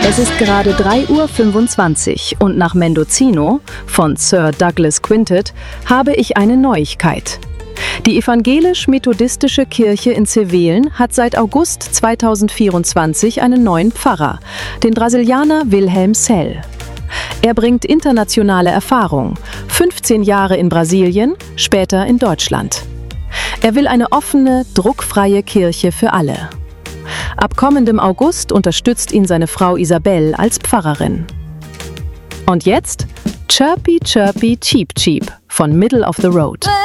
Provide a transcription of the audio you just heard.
Es ist gerade 3:25 Uhr und nach Mendocino von Sir Douglas Quintet habe ich eine Neuigkeit. Die evangelisch-methodistische Kirche in Zevelen hat seit August 2024 einen neuen Pfarrer, den Brasilianer Wilhelm Sell. Er bringt internationale Erfahrung, 15 Jahre in Brasilien, später in Deutschland. Er will eine offene, druckfreie Kirche für alle. Ab kommendem August unterstützt ihn seine Frau Isabel als Pfarrerin. Und jetzt Chirpy Chirpy Cheep Cheep von Middle of the Road.